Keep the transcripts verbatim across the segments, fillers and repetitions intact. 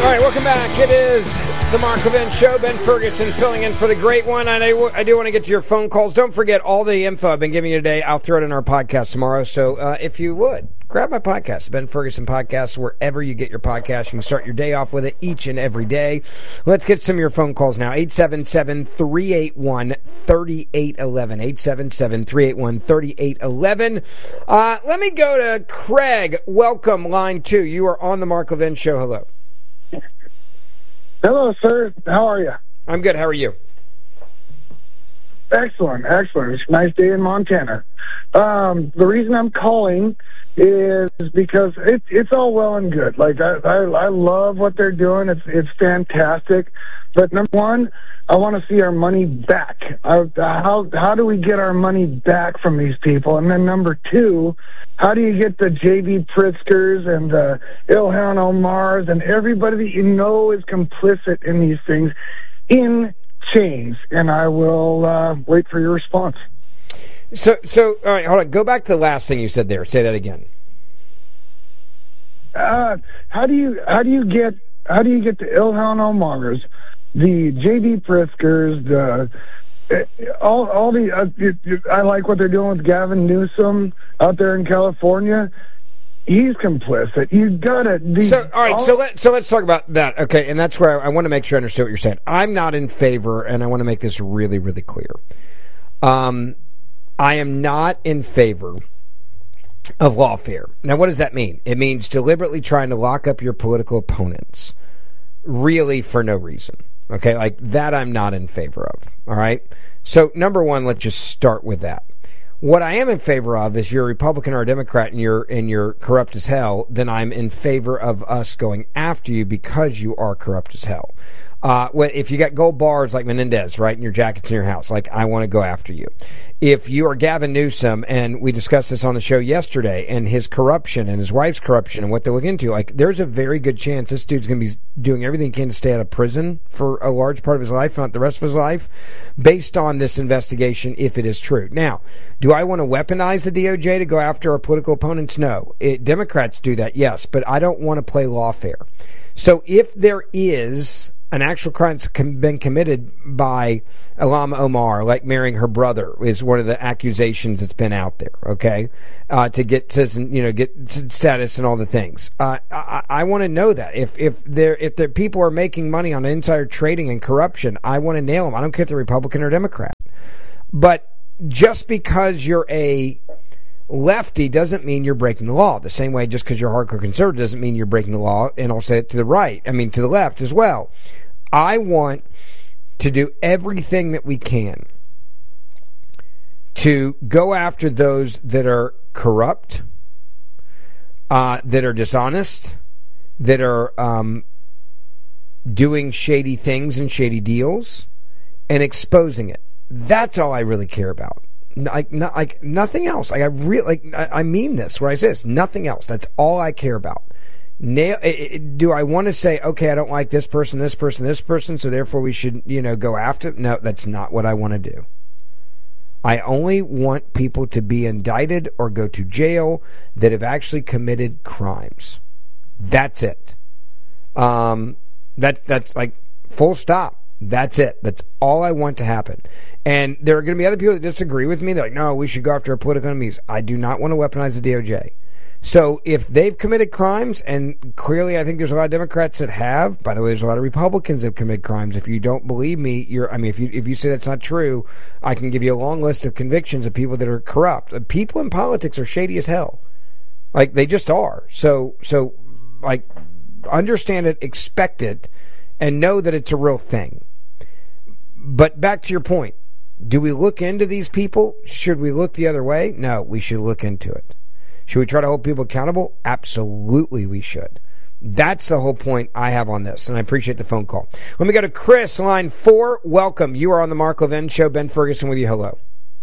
All right, welcome back. It is the Mark Levin Show. Ben Ferguson filling in for the great one. And I, I do want to get to your phone calls. Don't forget all the info I've been giving you today. I'll throw it in our podcast tomorrow. So uh, if you would, grab my podcast, Ben Ferguson Podcast, wherever you get your podcast. You can start your day off with it each and every day. Let's get some of your phone calls now. eight seven seven, three eight one, three eight one one. eight seven seven, three eight one, three eight one one. Uh, let me go to Craig. Welcome, line two. You are on the Mark Levin Show. Hello. Hello, sir. How are you? I'm good. How are you? Excellent, excellent. It's a nice day in Montana. Um, the reason I'm calling is because it, it's all well and good. Like, I, I, I love what they're doing. It's it's fantastic. But number one, I want to see our money back. I, how how do we get our money back from these people? And then number two, how do you get the J B Pritzkers and the Ilhan Omars and everybody that you know is complicit in these things in chains? And I will uh, wait for your response. So, so all right, hold on. Go back to the last thing you said there. Say that again. Uh, how do you how do you get how do you get the Ilhan Omars, the J B Pritzkers, the all all the uh, I like what they're doing with Gavin Newsom out there in California. He's complicit. You got it. So, all right. All, so let so let's talk about that. Okay, and that's where I, I want to make sure I understand what you're saying. I'm not in favor, and I want to make this really, really clear. Um, I am not in favor of lawfare. Now, what does that mean? It means deliberately trying to lock up your political opponents, really for no reason. Okay, like that I'm not in favor of. All right. So, number one, let's just start with that. What I am in favor of is you're a Republican or a Democrat and you're and you're corrupt as hell, then I'm in favor of us going after you because you are corrupt as hell. Uh, if you got gold bars like Menendez, right, in your jackets in your house, like I want to go after you. If you are Gavin Newsom, and we discussed this on the show yesterday, and his corruption and his wife's corruption and what they're looking into, like there's a very good chance this dude's going to be doing everything he can to stay out of prison for a large part of his life, not the rest of his life, based on this investigation, if it is true. Now, do I want to weaponize the D O J to go after our political opponents? No. It, Democrats do that, yes, but I don't want to play lawfare. So if there is an actual crime that's been committed by Ilhan Omar, like marrying her brother, is one of the accusations that's been out there. Okay, uh, to get citizen, you know, get status and all the things. Uh, I, I want to know that if if there if there people are making money on insider trading and corruption, I want to nail them. I don't care if they're Republican or Democrat. But just because you're a lefty doesn't mean you're breaking the law. The same way, just because you're hardcore conservative doesn't mean you're breaking the law. And I'll say it to the right. I mean, to the left as well. I want to do everything that we can to go after those that are corrupt, uh, that are dishonest, that are um, doing shady things and shady deals, and exposing it. That's all I really care about. Like, not, like nothing else. Like I really, like I, I mean this. When I say this, nothing else. That's all I care about. Nail. It, it, do I want to say, okay, I don't like this person, this person, this person, so therefore we should, you know, go after? No, that's not what I want to do. I only want people to be indicted or go to jail that have actually committed crimes. That's it. Um, that that's like full stop. That's it. That's all I want to happen. And there are going to be other people that disagree with me. They're like, no, we should go after our political enemies. I do not want to weaponize the D O J. So if they've committed crimes, and clearly I think there's a lot of Democrats that have, by the way, there's a lot of Republicans that have committed crimes. If you don't believe me, you're, I mean, if you, if you say that's not true, I can give you a long list of convictions of people that are corrupt. People in politics are shady as hell. Like, they just are. So, so, like, understand it, expect it, and know that it's a real thing. But back to your point, do we look into these people? Should we look the other way? No, we should look into it. Should we try to hold people accountable? Absolutely we should. That's the whole point I have on this, and I appreciate the phone call. Let me go to Chris, line four. Welcome. You are on the Mark Levin Show. Ben Ferguson with you. Hello.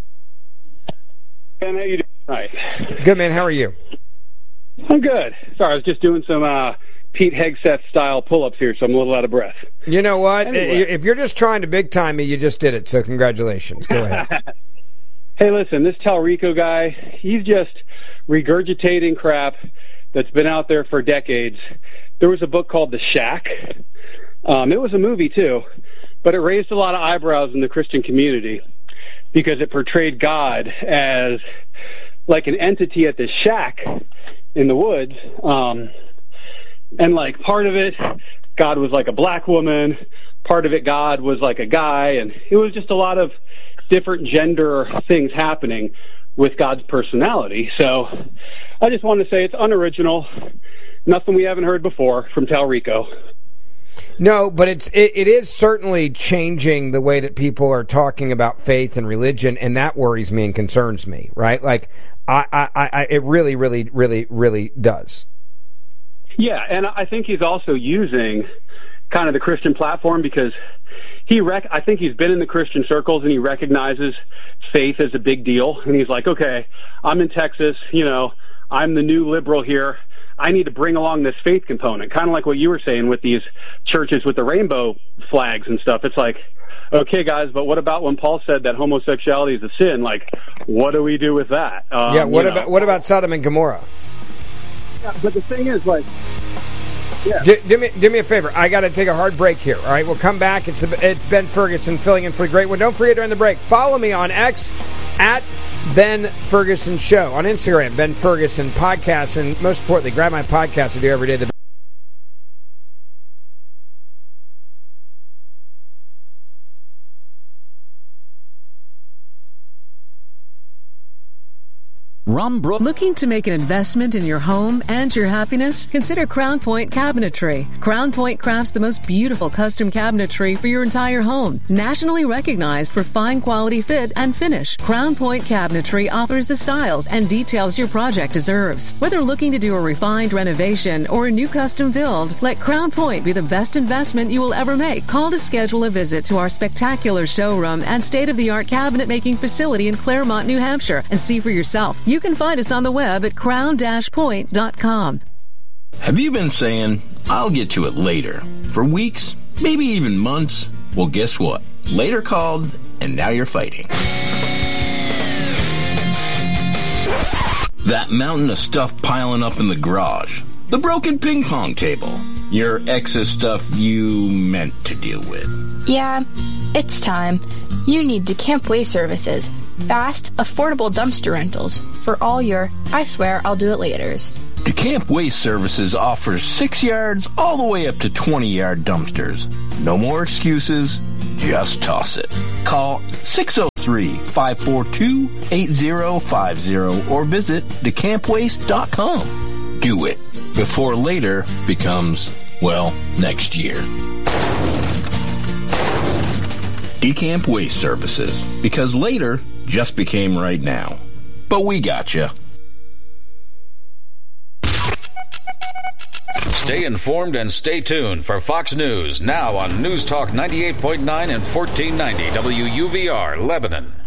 Ben, how you doing tonight? Good, man. How are you? I'm good. Sorry, I was just doing some uh, Pete Hegseth-style pull-ups here, so I'm a little out of breath. You know what? Anyway. If you're just trying to big-time me, you just did it, so congratulations. Go ahead. Hey, listen, this Talrico guy, he's just regurgitating crap that's been out there for decades there was a book called The Shack. Um, it was a movie, too, but it raised a lot of eyebrows in the Christian community because it portrayed God as like an entity at this shack in the woods. Um, and, like, part of it, God was like a black woman. Part of it, God was like a guy. And it was just a lot of different gender things happening with God's personality. So I just want to say it's unoriginal. Nothing we haven't heard before from Talrico. No, but it's it, it is certainly changing the way that people are talking about faith and religion, and that worries me and concerns me, right? Like, I, I, I it really, really, really, really does. Yeah, and I think he's also using kind of the Christian platform because he rec- I think he's been in the Christian circles and he recognizes faith as a big deal. And he's like, okay, I'm in Texas, you know, I'm the new liberal here. I need to bring along this faith component, kind of like what you were saying with these churches with the rainbow flags and stuff. It's like, okay, guys, but what about when Paul said that homosexuality is a sin? Like, what do we do with that? Um, yeah, what you about know. what about Sodom and Gomorrah? Yeah, but the thing is, like, yeah. Do, do me do me a favor. I got to take a hard break here. All right, we'll come back. It's it's Ben Ferguson filling in for the great one. Don't forget during the break, follow me on X at Ben Ferguson Show, on Instagram, Ben Ferguson Podcast, and most importantly, grab my podcast I do every day. The Rumbrook. Looking to make an investment in your home and your happiness? Consider Crown Point Cabinetry. Crown Point crafts the most beautiful custom cabinetry for your entire home. Nationally recognized for fine quality fit and finish, Crown Point Cabinetry offers the styles and details your project deserves. Whether looking to do a refined renovation or a new custom build, let Crown Point be the best investment you will ever make. Call to schedule a visit to our spectacular showroom and state-of-the-art cabinet making facility in Claremont, New Hampshire, and see for yourself. You can find us on the web at crown dash point dot com. Have you been saying, I'll get to it later, for weeks, maybe even months? Well, guess what? Later called, and now you're fighting. That mountain of stuff piling up in the garage. The broken ping pong table. Your ex's stuff you meant to deal with. Yeah, it's time. You need DeCamp Waste Services. Fast, affordable dumpster rentals for all your, I swear I'll do it laters. DeCamp Waste Services offers six yards all the way up to twenty-yard dumpsters. No more excuses, just toss it. Call six oh three, five four two, eight oh five oh or visit decamp waste dot com. Do it before later becomes, well, next year. DeCamp Waste Services, because later just became right now. But we gotcha. Stay informed and stay tuned for Fox News, now on News Talk ninety-eight point nine and fourteen ninety W U V R, Lebanon.